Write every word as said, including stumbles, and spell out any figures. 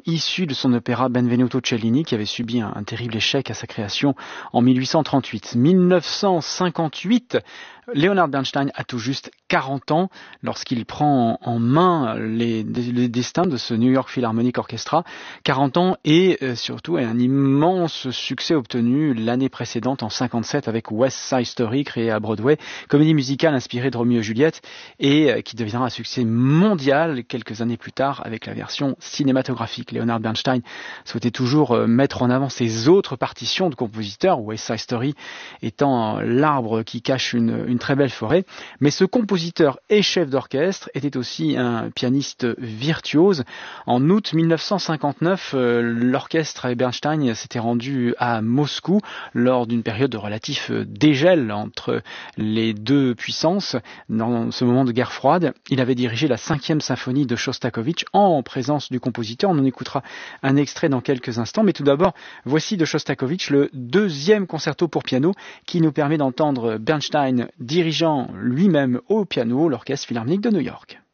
issu de son opéra Benvenuto Cellini qui avait subi un, un terrible échec à sa création en mille huit cent trente-huit. mille neuf cent cinquante-huit, Leonard Bernstein a tout juste quarante ans lorsqu'il prend en main les, les destins de ce New York Philharmonic Orchestra. quarante ans et euh, surtout un immense succès obtenu l'année précédente en cinquante-sept avec West Side Story créé à Broadway, comédie musicale inspirée de Roméo et Juliette et euh, qui deviendra un succès mondial quelques années plus tard avec la version cinématographique. Leonard Bernstein souhaitait toujours euh, mettre en avant ses autres partitions de compositeurs, West Side Story étant l'arbre qui cache une, une très belle forêt, mais ce compositeur et chef d'orchestre était aussi un pianiste virtuose. En août mille neuf cent cinquante-neuf, euh, l'orchestre et Bernstein s'étaient rendus à Moscou lors d'une période de relatif dégel entre les deux puissances. Dans ce moment de guerre froide, il avait dirigé la cinquième symphonie de Shostakovich en présence du compositeur. On en écoutera un extrait dans quelques instants, mais tout d'abord, voici de Shostakovich le deuxième concerto pour piano qui nous permet d'entendre Bernstein dirigeant lui-même au piano l'Orchestre Philharmonique de New York.